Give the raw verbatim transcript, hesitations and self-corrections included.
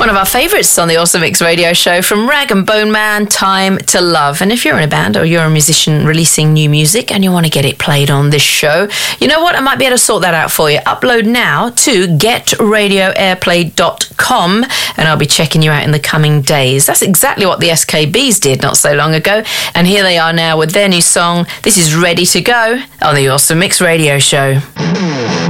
One of our favourites on the Awesome Mix radio show, from Rag and Bone Man, Time to Love. And if you're in a band or you're a musician releasing new music and you want to get it played on this show, you know what? I might be able to sort that out for you. Upload now to get radio airplay dot com and I'll be checking you out in the coming days. That's exactly what the S K Bs did not so long ago. And here they are now with their new song. This is Ready to Go on the Awesome Mix radio show.